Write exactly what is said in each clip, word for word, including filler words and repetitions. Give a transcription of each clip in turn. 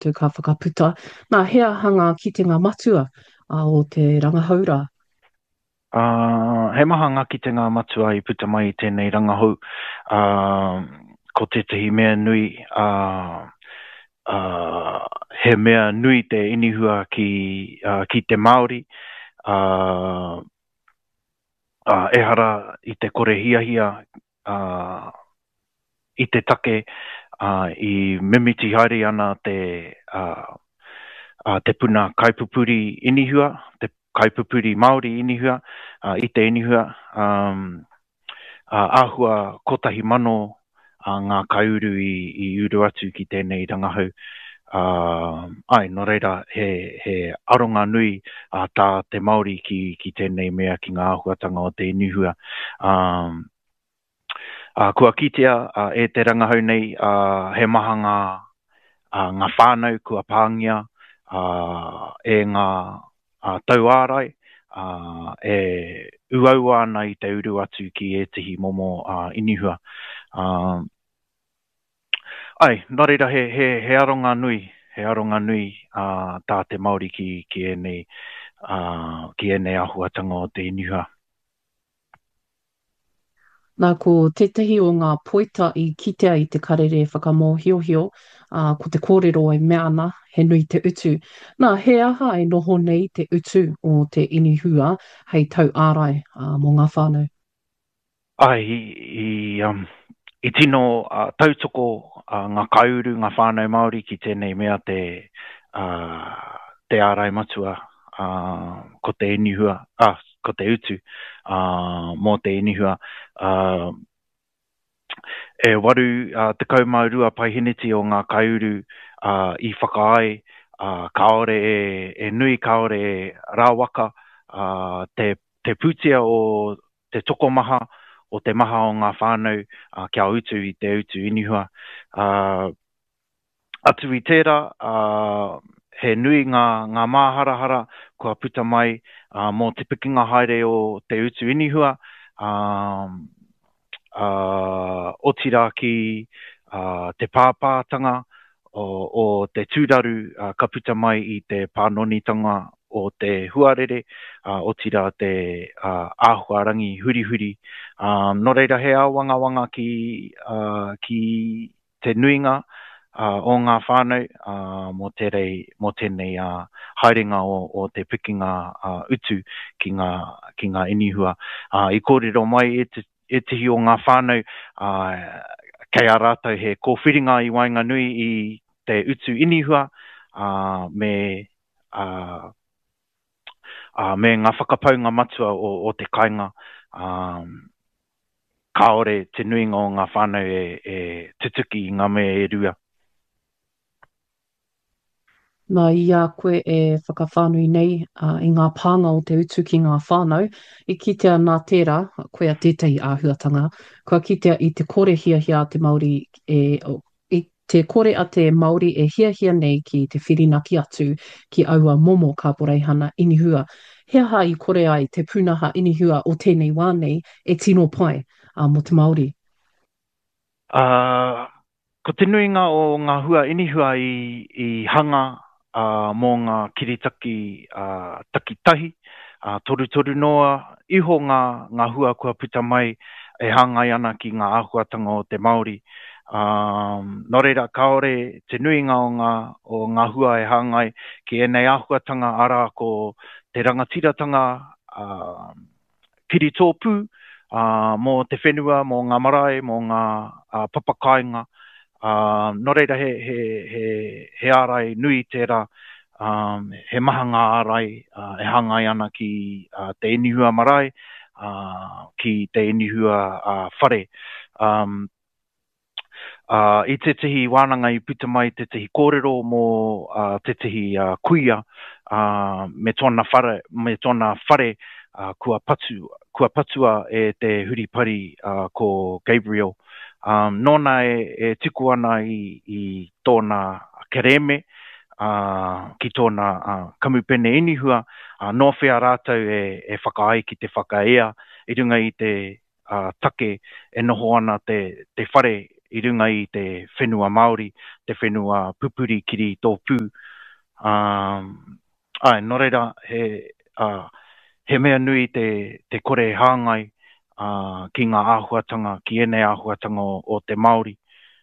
tū ka whakaputa. Nā hea hanga ki te ngā matua uh, o te rangahaura. Uh, he maha ngā ki te ngā matua i puta mai i tēnei rangahau. Uh, ko te tehi mea nui, uh, uh, he mea nui te inihua ki, uh, ki te Māori. Uh, uh, ehara i te kore hiahia, uh, i te take, uh, i mimiti haere ana te, uh, uh, te puna kaipupuri inihua, te kaipupuri Māori inihua, uh, i te inihua, um, uh, āhua kotahi mano uh, ngā kaiuru i, i uru atu ki tēnei rangahau. Uh, ai, no reira, he, he aronga nui uh, tā te Māori ki, ki tēnei mea ki ngā āhuatanga o te inihua. Um, uh, kua kitea uh, e te rangahau nei, uh, he maha ngā, uh, ngā whānau kua pāngia, uh, e ngā uh, tauārai, uh, e uaua ana i te uru atu ki e tihi momo uh, inihua. Uh, ai, nō reira, he, he, he aronga nui, he aronga nui uh, tā te Māori ki, ki e nei, uh, ki e nei ahuatanga o te inihua. Nā ko tētahi o ngā poita i kitea i te karere whakamohiohio, uh, ko te kōrero e mea ana, he nui te utu. Nā, he aha e noho nei te utu o te inihua hei tau ārai uh, mō ngā whānau. Ai, i, i, um, i tino uh, tautoko uh, ngā kaiuru, ngā whānau Māori ki tēnei mea te, uh, te ārai matua uh, ko te inihua, ah, ko te utu uh, mō te inihua. Uh, e waru uh, te kaumaurua paihiniti o ngā kaiuru uh, i whakaai, uh, kaore e, e nui kaore e rāwaka, uh, te, te pūtia o te tokomaha, o te maha o ngā whānau uh, kia utu i te utu inihua. Uh, atu i tērā, uh, he nui ngā, ngā māharahara kua puta mai uh, mō te pikinga haere o te utu inihua, um, uh, o tira ki uh, te pāpātanga o, o te tūraru uh, ka puta mai i te pānonitanga o te huarere, uh, o tira te uh, āhuarangi huri huri. Um, no reira he awanga wanga ki, uh, ki te nuinga uh, o ngā whānau uh, mō, terei, mō tēnei uh, haerenga o, o te pikinga uh, utu ki ngā, ki ngā inihua. Uh, I kōrero mai e te, e tihi o ngā whānau, uh, kei a rātou he kōwhiringa i wainga nui i te utu inihua, uh, me, uh, uh, me ngā whakapaunga matua o, o te kainga, um, kaore te nuinga o ngā whānau e, e tutuki i ngā mea e rua. Nā ia koe e whakawhānui nei uh, i ngā pānga o te utu ki ngā whānau. I kitea nā tērā, koe a tētahi āhuatanga, kua kitea i te kore hia hia te Māori, e, i te kore a te Māori e hia hia nei ki te whirinaki atu ki aua momo ka poreihana inihua. Hea ha i kore ai te punaha inihua o tēnei wānei e tino pai uh, mo te Māori. Uh, ko te nuinga o ngā hua inihua i, i hanga uh, mō ngā kiritaki uh, takitahi, uh, toru toru noa, iho ngā, ngā hua kua puta mai e hangai ana ki ngā āhuatanga o te Māori. Um, no reira, kaore te nuinga o ngā, o ngā hua e hangai ki enei āhuatanga ara ko te rangatiratanga uh, kiritōpū, uh, mō te whenua, mō ngā marae, mō ngā uh, papakainga. Uh, no reira, he, he, he, he ārai nui tērā, um, he maha ngā ārai uh, e hangai ana ki uh, te inihua marae, uh, ki te inihua uh, whare. Um, uh, I te tihi wānanga i puta mai te tihi kōrero mō uh, te tihi uh, kuia, uh, me tōna whare, me tōna whare uh, kua, patu, kua patua e te huripari uh, ko Gabriel. Um, nōna e, e tiku ana i, i tōna kereme, uh, ki tōna uh, kamupene inihua, uh, nō whea rātou e, e whakaai ki te whakaea, i runga i te uh, take e noho ana te, te whare i runga i te whenua Māori, te whenua pupuri kiri tō pū. Um, ai, no reira, he, uh, he mea nui te, te kore hāngai uh, ki ngā āhuatanga, ki ene āhuatanga o, o te Māori.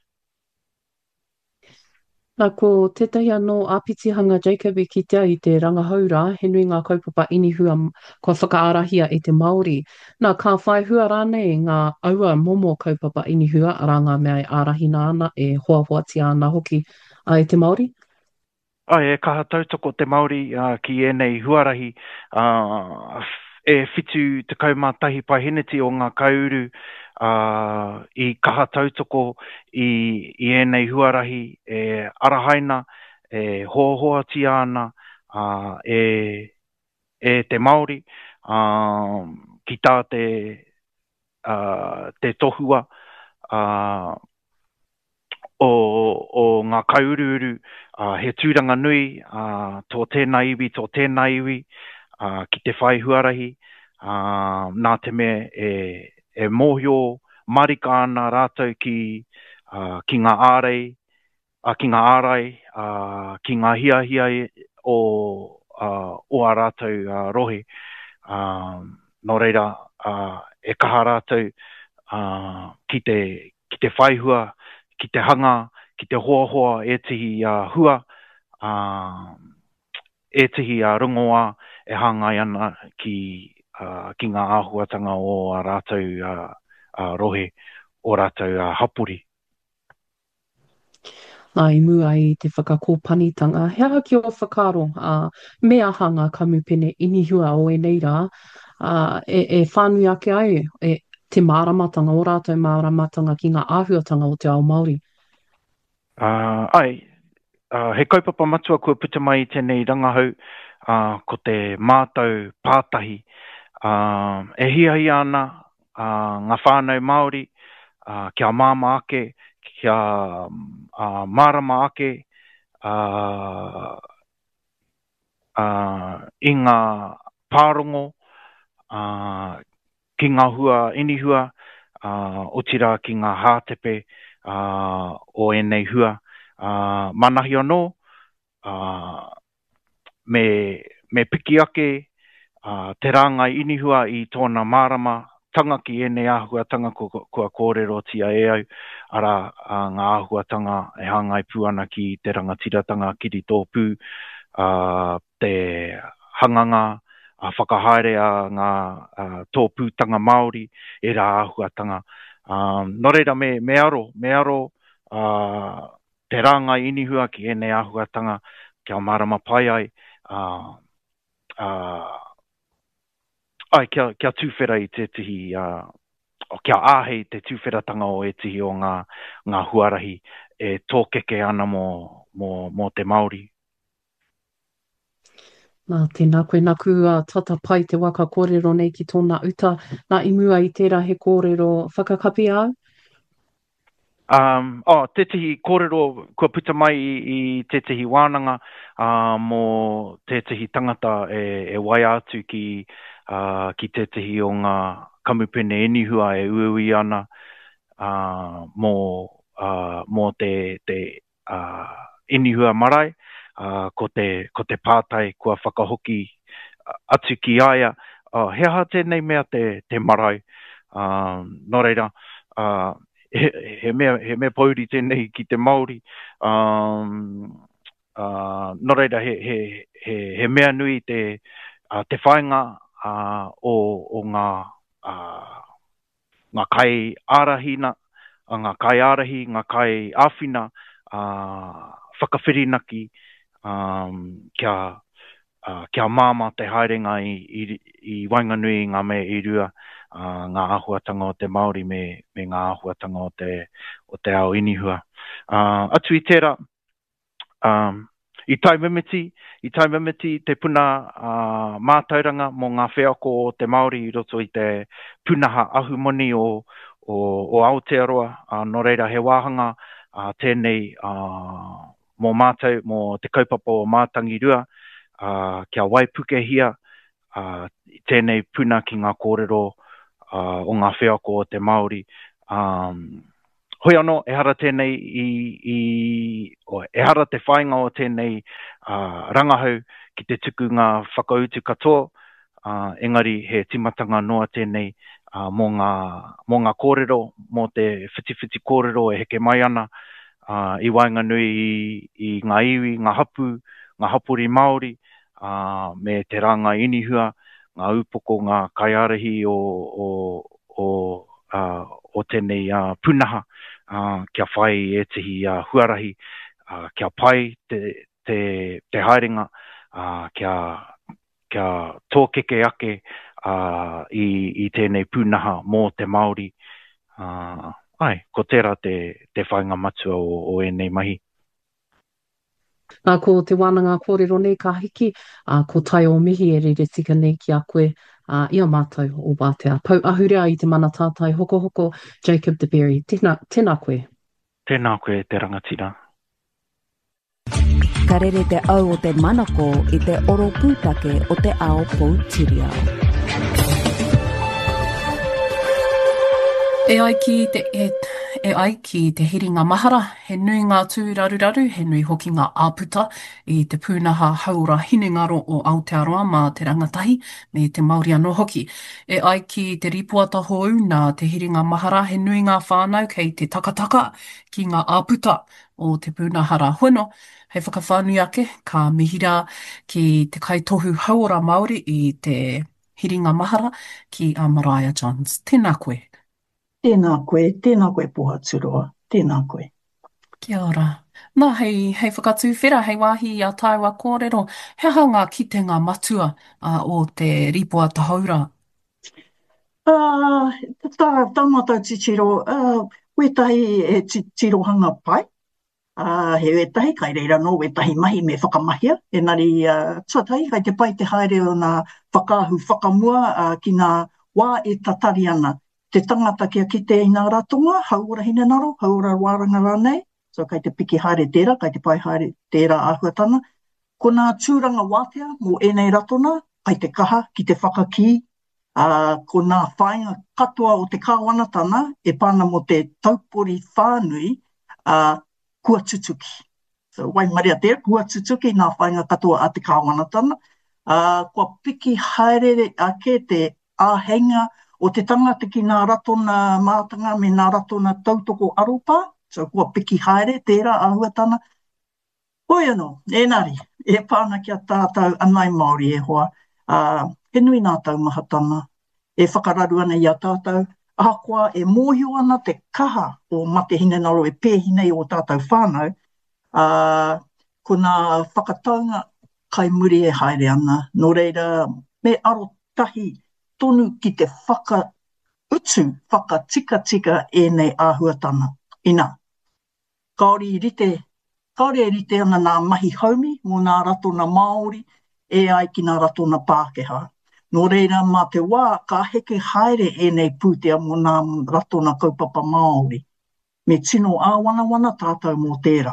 Nā ko tētahi anō āpitihanga Jacob i kitea i te rangahaura, he nui ngā kaupapa inihua kua whakaarahia i te Māori. Nā ka whai hua rānei ngā aua momo kaupapa inihua arā ngā mea e ārahina ana e hoahoatia ana hoki a e te Māori? Ai, e kaha tautoko te Māori uh, ki enei huarahi uh, e whitu te kaumātahi paiheneti o ngā kauru uh, i kaha tautoko i, i enei huarahi e arahaina, e hoahoati ana uh, e, e te Māori uh, ki tā te, uh, te tohua uh, o, o ngā kaururu uh, he tūranga nui uh, tō tēnā iwi, tō tēnā iwi uh, ki te whai huarahi uh, nā te mea e, e mōhio marika ana rātou ki, uh, ki ngā ārei, uh, ki ngā ārai, uh, ki ngā hia hia o, uh, o a rātou uh, rohe. Uh, no reira, uh, e kaha rātou uh, ki, te, ki te whaihua, ki te hanga, ki te hoa hoa e tihi uh, hua, uh, e tihi uh, rungoa e hangai ana ki, uh, ki ngā āhuatanga o a rātou uh, uh, rohe, o rātou uh, hapuri. Nā i mua i te whakakōpanitanga. He aha ki o whakaro, uh, mea hanga kamupene inihua o e nei rā, uh, e, e whānui ake ai, e te māramatanga o rātou māramatanga ki ngā āhuatanga o te ao Māori. Uh, ai, uh, he kaupapa matua kua puta mai i tēnei rangahau uh, ko te mātou pātahi. Uh, e hia hia ana uh, ngā whānau Māori uh, kia māma ake, kia uh, marama ake uh, uh, i ngā pārongo uh, ki ngā hua inihua uh, o tira ki ngā hātepe uh, o enei hua. Uh, manahi anō, uh, me, me piki ake uh, te rāngai inihua i tōna marama tanga ki enei āhuatanga kua, kua kōrero tia e au, ara uh, ngā āhuatanga e hangai puana ki te rangatiratanga ki tō pū, uh, te hanganga, a whakahaere a ngā uh, tō pūtanga Māori e rā āhuatanga. Um, no reira me, me aro, me aro uh, te rāngai inihua ki enei āhuatanga kia marama pai ai, uh, uh, ai kia, kia tūwhera i te tihi, uh, o kia āhei te tūwheratanga o e tihi o ngā, ngā huarahi e tōkeke ana mō, mō, mō te Māori. Nā tēnā koe naku uh, tata pai te waka kōrero nei ki tōna uta. Nā i mua i tērā he kōrero whakakapi au? Um, oh, te tihi kōrero kua puta mai i, i te tihi wānanga uh, mō te tihi tangata e, e wai atu ki, uh, ki te tihi o ngā kamupene inihua e uiui ana uh, mō, uh, mō te, te uh, inihua marae. Uh, ko, te, ko te pātai kua whakahoki uh, atu ki aia. Uh, he aha tēnei mea te, te marae. Uh, no reira, uh, he, he, mea, he mea pauri tēnei ki te Māori. Um, uh, no reira, he, he, he, he mea nui te, uh, te whainga uh, o, o ngā, uh, ngā kai ārahina, uh, ngā kai ārahi, ngā kai āwhina, uh, whakawhirinaki, Um, kia, uh, kia māma te haerenga i, i, i Wainganui ngā me i rua uh, ngā āhuatanga o te Māori me, me ngā āhuatanga o te, o te ao inihua. Uh, atu i tērā, um, i tai mimiti, i tai mimiti te puna uh, mātauranga mō ngā wheako o te Māori i roto i te punaha ahumoni o, o, o Aotearoa, uh, no reira he wāhanga uh, tēnei uh, mō mātou, mō te kaupapa o mātangi rua, uh, kia waipukehia, uh, tēnei puna ki ngā kōrero uh, o ngā wheako o te Māori. Um, hoi anō, e hara tēnei i, i o, e hara te whainga o tēnei uh, rangahau ki te tuku ngā whakautu katoa, uh, engari he timatanga noa tēnei uh, mō, ngā, mō ngā kōrero, mō te whitiwhiti kōrero e heke mai ana, uh, i wainga nui i, i ngā iwi, ngā hapu, ngā hapuri Māori, uh, me te ranga inihua, ngā upoko, ngā kaiarahi o, o, o, uh, o tēnei uh, punaha, uh, kia whai e tihi uh, huarahi, uh, kia pai te, te, te haerenga, uh, kia, kia tōkeke ake uh, i, i tēnei punaha mō te Māori. Uh, ai, ko tērā te, te whainga matua o, o enei mahi. Nā ko te wānanga kōrero nei ka hiki, uh, ko tai o mihi e rere tika nei ki a koe, uh, ia mātou o Wātea. Pau ahurea i te mana tātai hoko hoko, Jacob de Berry. Tēnā, tēnā koe. Tēnā koe te rangatira. Ka rere te au o te manako i te oro pūtake o te ao Poutireo. E ai ki te, e, e ai ki te hiringa mahara, he nui ngā tūraruraru, he nui hoki ngā āputa i te pūnaha haura hinengaro o Aotearoa mā te rangatahi me te Māori anō hoki. E ai ki te ripuata hou nā te hiringa mahara, he nui ngā whānau kei te takataka ki ngā āputa o te pūnahara hono. Hei whakawhānui ake, ka mihira ki te kaitohu haura Māori i te hiringa mahara ki a Mariah Johns. Tēnā koe. Tēnā koe, tēnā koe Pohaturoa, tēnā koe. Kia ora. Nā, hei, hei whakatū whira, hei wāhi a Taiwa kōrero, he hao ngā kitenga matua uh, o te ripoata haura? Uh, tā, tā mata titiro, uh, wetahi e tirohanga pai, uh, he wetahi, kai reira no wetahi mahi me whakamahia, enari uh, tuatahi, kai te pai te haere o nā whakaahu whakamua uh, ki nā wā e tatari ana. Te tangata kia kite i nā ratonga, haura hine naro, haura wāranga rānei, so kai te piki haere tērā, kai te pai haere tērā āhuatana. Ko nā tūranga wātea mō enei ratona, kai te kaha ki te whakaki, uh, ko nā whainga katoa o te kāwanatana, e pāna mō te taupori whānui, uh, kua tutuki. So wai maria tērā, kua tutuki nā whainga katoa a te kāwanatana. Uh, kua piki haere ake te āhenga, o te tangata ki nā ratona mātanga me nā ratona tautoko aropa, so kua piki haere, tērā āhuatana. Hoi anō, enari, e pāna kia tātou anai Māori e hoa, uh, he nui nā taumahatanga, e whakararu ana i a tātou, ahakoa e mōhio ana te kaha o mate hine naro e pēhinei o tātou whānau, uh, ko nā whakataunga kai muri e haere ana, nō reira me aro tahi, tonu ki te whakautu, whakatika-tika e nei āhuatana. Ina, kaori rite, kaori e rite ana nā mahi haumi mō nā ratona Māori e ai ki nā ratona Pākehā. Nō reira mā te wā, ka heke haere e nei pūtea mō nā ratona kaupapa Māori. Me tino āwana-wana tātou mō tērā.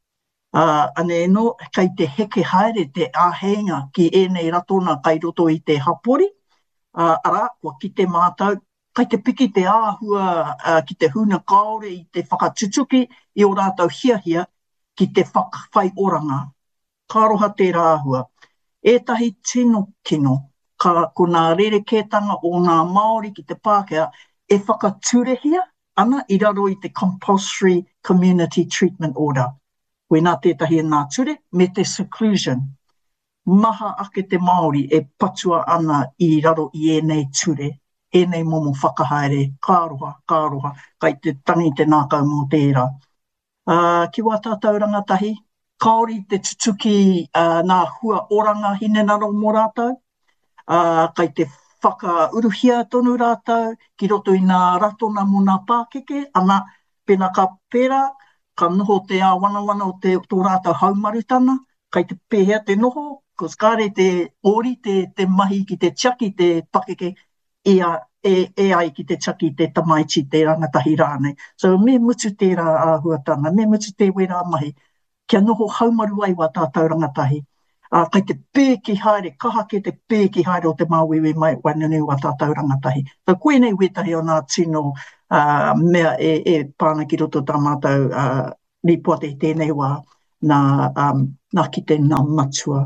Uh, ane no, kai te heke haere te āhenga ki e nei ratona kai roto i te hapori, Uh, ara, kua ki te mātou, kai te piki te āhua uh, ki te huna kaore i te whakatutuki i o rātou hiahia ki te whakawhai oranga. Kāroha tērā āhua. Ētahi tino kino, ka ko nā rerekētanga o nā Māori ki te Pākehā e whakaturehia ana i raro i te Compulsory Community Treatment Order. Koe nā tētahi e nā ture, me te seclusion. Maha ake te Māori e patua ana i raro i enei ture, enei momo whakahaere, kāroha, kāroha, kai te tangi te nākau mō tērā. Uh, ki wā tātou rangatahi, kaori te tutuki uh, nā hua oranga hine naro mō rātou, uh, kai te whakauruhia tonu rātou, ki roto i nā ratona mō nā Pākeke, ana pena ka pērā, ka noho te āwana-wana o te tō rātou haumarutana, kai te pēhea te noho, kos kāre te ori, te, te mahi ki te tiaki, te Pakeke, e, e, e ai ki te tiaki, te tamaiti, te rangatahi rānei. So me mutu tērā āhuatana, me mutu te wera mahi, kia noho haumaru ai wā tātou rangatahi. Uh, kai te pēki haere, kaha ke te pēki haere o te māwiwi mai wainunu wa tātou rangatahi. So koe nei wetahi o nā tino uh, mea e, e pāna ki roto tā mātou uh, ni poate i tēnei wā nā, um, nā ki te ngā matua.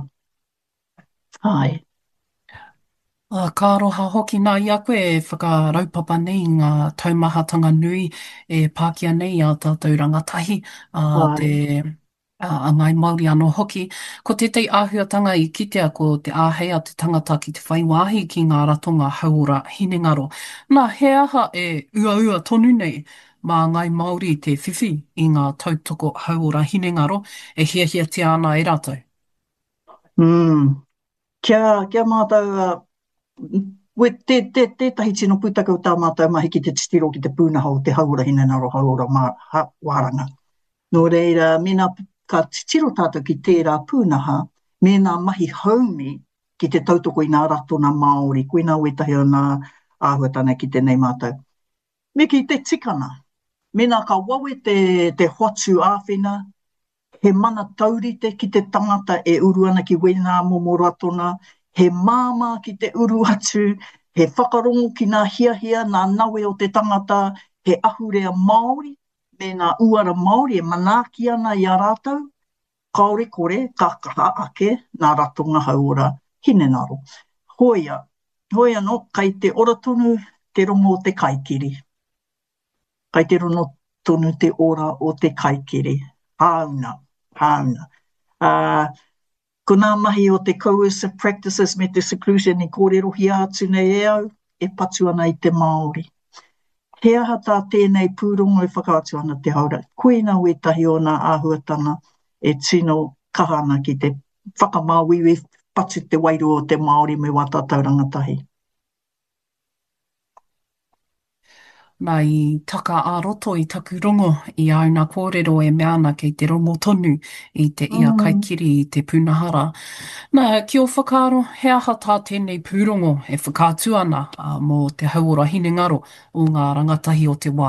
Ai. Uh, ka aroha hoki nā i a koe e whakaraupapa nei ngā taumahatanga nui e Pākia nei a tātou rangatahi a Ai. te a ngai Māori anō hoki. Ko tētei āhuatanga i kitea ko te āhei a te tangata ki te whaiwāhi ki ngā ratonga hauora hinengaro. Nā, he aha e ua ua tonu nei mā ngai Māori te whiwhi i ngā tautoko hauora hinengaro e hiahiatia ana e rātou. Mm. Kia, kia mātou, uh, we te, te, tētahi tino pūtaka o tā mātou mahi ki te titiro ki te pūnaha o te hauora hinengaro hauora mā, ha, wāranga. Nō reira, mēnā ka titiro tātou ki tērā pūnaha, mēnā mahi haumi ki te tautoko i ngā ratona Māori, koe nā wetahi o nā āhuatana ki tēnei mātou. Me ki te tikana, mēnā ka wawe te, te hoatu āwhina, he mana taurite ki te tangata e uru ana ki wena momo ratona, he māma ki te uru atu, he whakarongo ki ngā hiahia, ngā nawe o te tangata, he ahurea Māori, me ngā uara Māori e manaki ana i a rātou, kaore kore, ka kaha ake, ngā ratonga hauora hinengaro. Hoia, hoia no, kai te ora tonu te rongo o te kaikiri. Kai te rongo tonu te ora o te kaikiri. Hauna, hauna. Uh, ko ngā mahi o te coercive practices me te seclusion i kōrero hi atu nei e au, e patu ana i te Māori. He aha tā tēnei pūrongo e whakaatu ana te haura. Koe nā wetahi o nā āhuatanga e tino kahana ki te whakamāwiwi patu te wairu o te Māori me wā tātou rangatahi. Nā i taka ā-roto i taku rongo i au nā kōrero e meana kei te rongo tonu i te ia Mm. kaikiri i te punahara. Nā, ki o whakaaro, he aha tā tēnei pūrongo e whakātu ana uh, mō te hauora hinengaro o ngā rangatahi o te wā.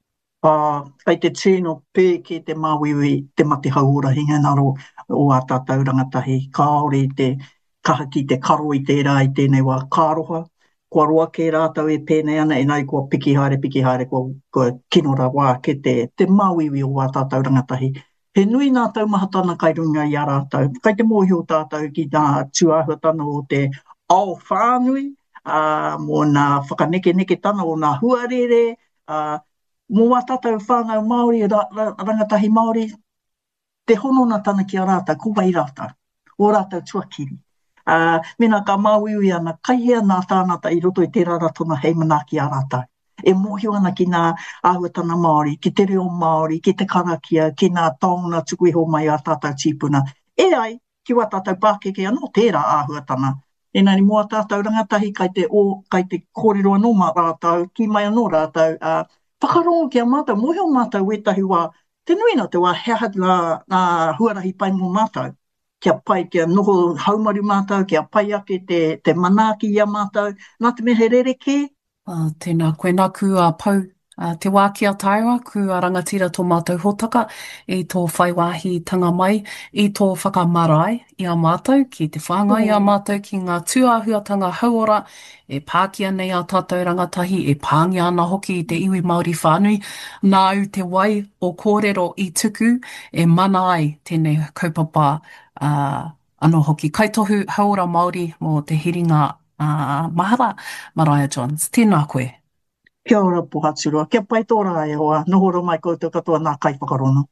Uh, kai te tino pē ki te māwiwi te mate hauora hinengaro o a tātou rangatahi. Kāore te kaha ki te karo i tērā i tēnei wā kāroha. Kua roa ke rātou e pēnei ana, e nai kua piki haere, piki haere, kua, kua kinora wā ke te, te māwiwi o a tātou rangatahi. He nui nā taumahatana kai runga i a rātou. Kai te mōhi o tātou ki nā tuāhuatana o te ao whānui, uh, mō nā whakaneke neke tana o nā huarere, uh, mō wā tātou whāngau Māori, ra, ra, rangatahi Māori, te honona tana ki a rātou, ko wai rātou, o rātou tuakiri. Uh, mena ka māwiwi ana, kaihea nā tānata i roto i tērā ratona hei manaki a rātou. E mōhio ana ki nā āhuatana Māori, ki te reo Māori, ki te karakia, ki nā taonga tuku iho mai a tātou tīpuna. E ai, ki wā tātou Pākeke anō tērā āhuatana. Enari mua tātou rangatahi kai te, o, kai te kōrero anō mā rātou, ki mai anō rātou, uh, whakarongo ki a mātou, mōhio mātou wetahi wā, te nui no te wā hea nā, nā huarahi pai mō mātou. Kia pai, kia noho haumaru mātou, kia pai ake te, te manaki ia mātou, nā te mehe rereke. Uh, tēnā koe nā kua pau uh, te wā kia taewa, kua rangatira tō mātou hotaka i tō whaiwāhi tanga mai, i tō whakamarae i a mātou, ki te whāngai i a mātou ki ngā tuāhuatanga hauora, e Pākia nei a tātou rangatahi, e pāngi ana hoki i te iwi Māori whānui, nā u te wai o kōrero i tuku, e mana ai tēnei kaupapa uh, anō hoki. Kaitohu hauora Māori mō te hiringa uh, mahara, Mariah Johns. Tēnā koe. Kia ora pohaturua, kia pai tōra e hoa, nohoro mai koutou katoa nā kai whakarono.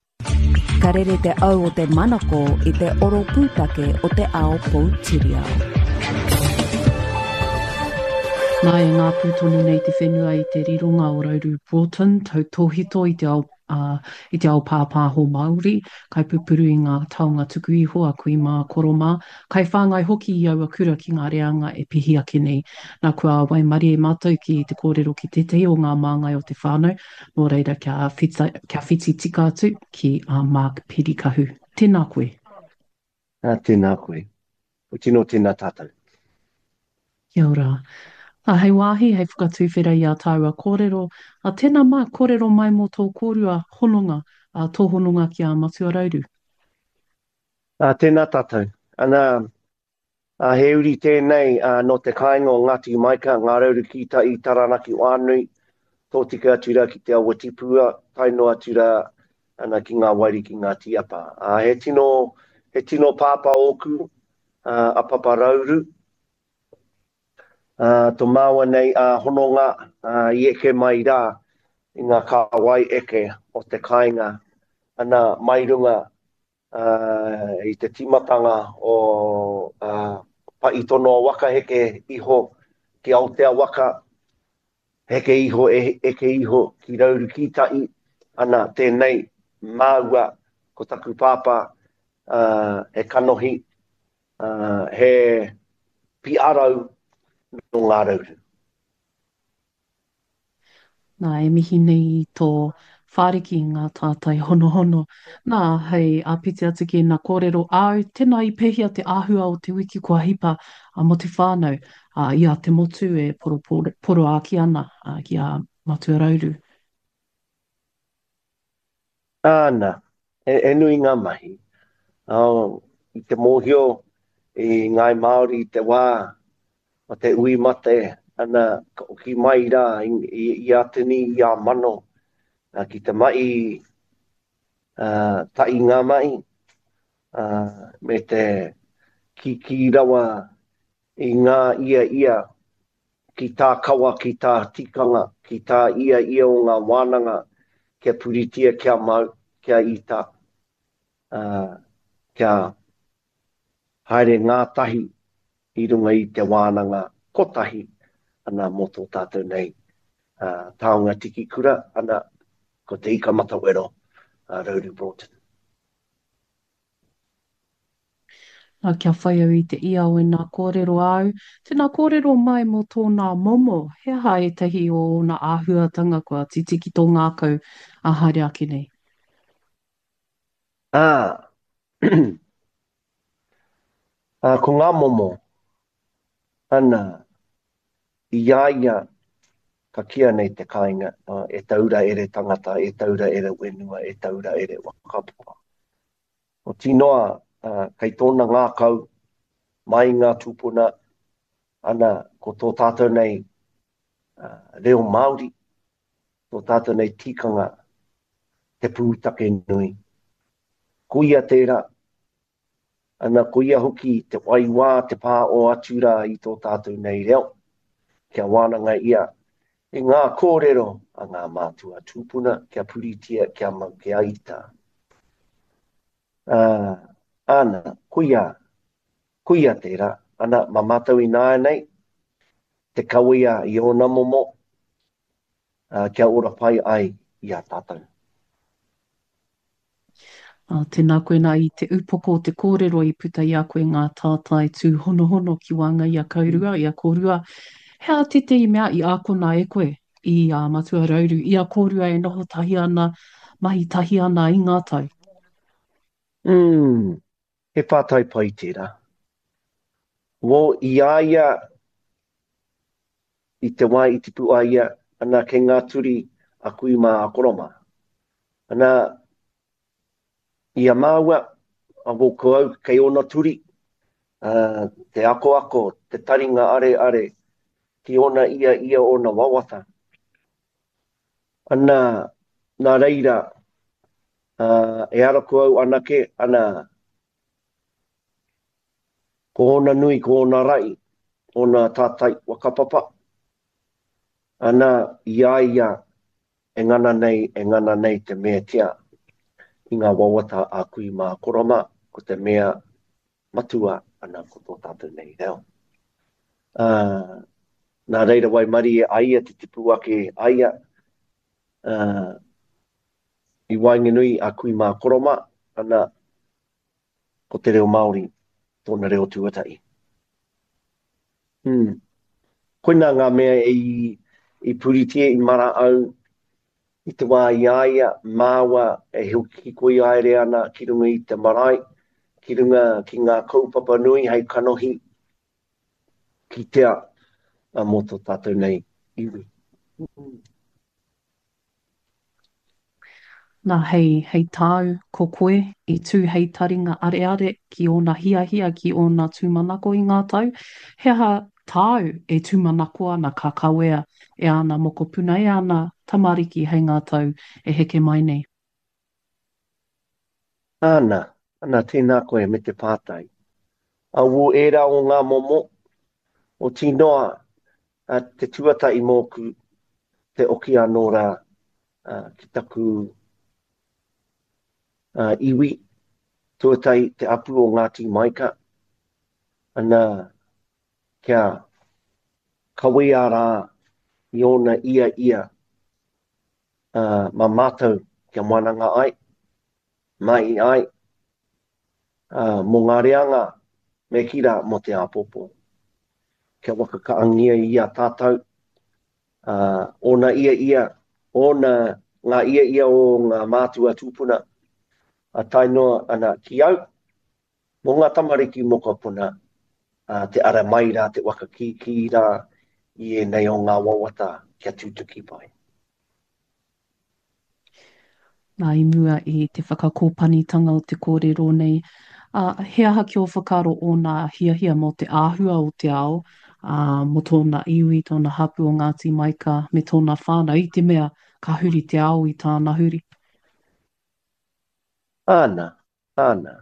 Ka rere te au o te manako i te oro pūtake o te ao Poutireo. Nā e ngā pūtoni nei te whenua i te rironga o Rauru Broughton, tau tōhito i te ao, uh, i te ao pāpāho Māori, kai pupuru i ngā taonga tuku iho a kui mā koroma, kai whāngai hoki i aua kura ki ngā reanga e pihi ake nei. Nā kua wai mari e mātou ki te kōrero ki te te o ngā māngai o te whānau, nō reira kia whita, kia whiti tika atu ki a Mark Pirikahu. Tēnā koe. Nā tēnā koe. O tino tēnā tātou. Kia ora. A hei wāhi, hei whakatuwhera i a tāua kōrero, a tēnā mā kōrero mai mō tō kōrua hononga, a tō hononga ki a Matua Rauru. A tēnā tātou. Ana, a he uri tēnei uh, no te kāinga o Ngāti Maika, ngā rauru ki ta i Taranaki Wānui, tō tika atura ki te awa tipua, taino atura ana ki ngā wairi ki ngā tiapa. Uh, he tino, he tino pāpa oku, uh, a papa rauru, uh, to māua nei a uh, hononga uh, i eke mai rā, i ngā kāwai eke o te kāinga, ana mairunga uh, i te timatanga o uh, paitono waka heke iho ki Aotea waka, heke iho e, eke iho ki rauru ki tai, ana tēnei māua ko taku pāpā uh, e kanohi, uh, he piarau no ngā rauru. Nā, e mihi nei tō whāriki ngā tātai hono hono. Nā, hei, a piti atu ki nā kōrero au, tēnā i pehia te āhua o te wiki kua hipa a mo te whānau, a ia te motu e poro, poro, poro aki ana a, ki a Matua Rauru. Āna, e, e nui ngā mahi. Oh, i te mōhio i ngai Māori i te wā, o te ui mate, ana ki mai rā i, i, i atini i a mano, uh, ki te mai uh, tai ngā mai, uh, me te ki ki rawa i ngā ia ia, ki tā kawa, ki tā tikanga, ki tā ia ia o ngā wānanga, kia puritia, kia mau, kia ita, uh, kia haere ngā tahi i runga i te wānanga kotahi, ana mo tō tātou nei. Uh, taonga tiki kura, ana ko te ika matawero, uh, Rauru Broughton. Nā kia whai au i te ia o nā kōrero au. Tēnā kōrero mai mo tōna momo, he aha e tahi o nā āhuatanga kua titiki tō ngākau a haere ake nei. Ah, uh, ko ngā momo, ana, i iaia, ka kia nei te kāinga, uh, e taura ere tangata, e taura ere wenua, e taura ere wakapuka. O tinoa, uh, kei tōna ngā kau, mai ngā tūpuna, ana ko tō tātou nei uh, reo Māori, tō tātou nei tikanga, te pūtake nui. Kuia tērā, ana kuia hoki te waiwā, te pā o atura i tō tātou nei reo, kia wānanga ia, e ngā kōrero a ngā mātua tūpuna, kia puritia, kia mau, kia ita. Uh, ana, kuia, kuia tērā, ana mamatau i nāia nei, te kawia i ona momo, uh, kia ora pai ai i a tātou. Uh, tēnā koe nā i te upoko o te kōrero i puta i a koe ngā tātai tū hono hono ki wanga i a kaurua, i a kōrua. Hea te te i mea i a kona e koe i a Matua Rauru, i a kōrua e noho tahi ana, mahi tahi ana i ngā tau. Mm, he pātai pai tērā. Wo i aia, i te wai i te pu aia, ana ke ngā turi a kui mā a koroma. Ana, i a māua, a wo koau kei ona turi, uh, te ako ako, te taringa are are, ki ona ia ia ona wawata. Ana, nā reira, uh, e ara koau anake, ana, ko ona nui, ko ona rai, ona tātai wakapapa. Ana, ia ia, e ngana nei, e ngana nei te mea tia, i ngā wawata a kui mā koroma, ko te mea matua ana ko tō tātou nei reo. Uh, nā reira wai mari e aia te tipu ake aia, uh, i waingenui a kui mā koroma, ana ko te reo Māori, tōna reo tuatai. Hmm. Koina ngā mea i, i puritia i mara au, i te wā i aia, māua e huki koi aere ana ki runga i te marae, ki runga ki ngā kaupapa nui hei kanohi, ki tea a moto tātou nei iwi. Nā hei, hei tāu ko koe i tū hei taringa are are ki ona hia hia ki ona tūmanako i ngā tau. He aha tāu e tūmanako ana ka kawea e ana mokopuna e ana tamariki hei ngā tau e heke mai nei. Ana, ana tēnā koe me te pātai. A wu era o ngā momo, o tinoa a te tuata i mōku te oki anō rā uh, ki taku uh, iwi, tuatai te apu o Ngāti Maika, ana kia kawea rā i ona ia ia uh, ma mātou kia moananga ai, mai ai, uh, mō ngā reanga me kira mo te apopo. Kia waka kaangia i a tātou, uh, ona ia ia, ona ngā ia ia o ngā mātua tūpuna, a tainoa ana ki au, mō ngā tamariki mokopuna, uh, te ara mai rā, te waka ki ki rā, i e nei o ngā wawata kia tūtuki pai. Nā i mua i te whakakōpanitanga o te kōrero nei. Uh, he aha ki o whakaro o nā hia hia mo te āhua o te ao, uh, mo tōna iwi, tōna hapu o Ngāti Maika, me tōna whānau, i te mea ka huri te ao i tāna huri. Ana, ana.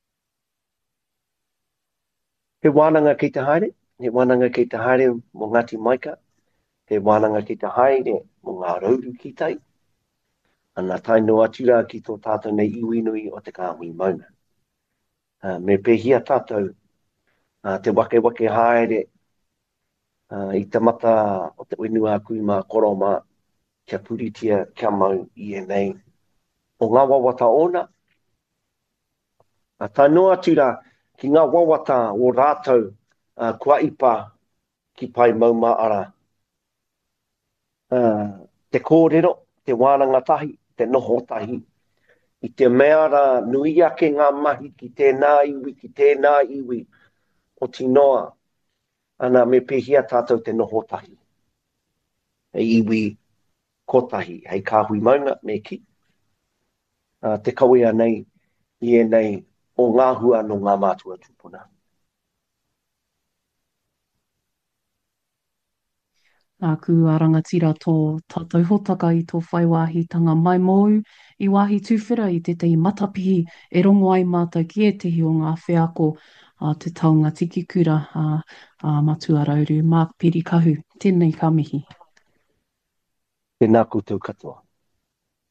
He wānanga ki te haere, he wānanga ki te haere mo Ngāti Maika, he wānanga ki te haere mo ngā rauru ki tai, ana taino atura ki tō tātou nei iwinui o te kāhui mauna. Uh, me pehia tātou uh, te wake wake haere uh, i te mata o te whenua kui mā koroma kia puritia kia mau i e nei. O ngā wawata ona, uh, taino atura ki ngā wawata o rātou uh, kua ipa ki pai mauma ara. Uh, te kōrero, te wānanga tahi, te noho tahi. I te mea rā nui ake ngā mahi ki tēnā iwi, ki tēnā iwi o tinoa, ana me pehia tātou te noho tahi. E iwi kotahi, hei kāhui maunga me ki. Uh, te kawea nei, i e nei, o ngā hua no ngā mātua tūpuna. Nā ku arangatira tō tātou hotaka i tō whaiwāhitanga mai mou, i wāhi tūwhera i te tei matapihi e rongo ai mātou ki e tehi o ngā wheako a te taunga tiki kura a, a matua rauru, Mark Piri Kahu. Tēnei ka mihi. Tēnā koutou katoa.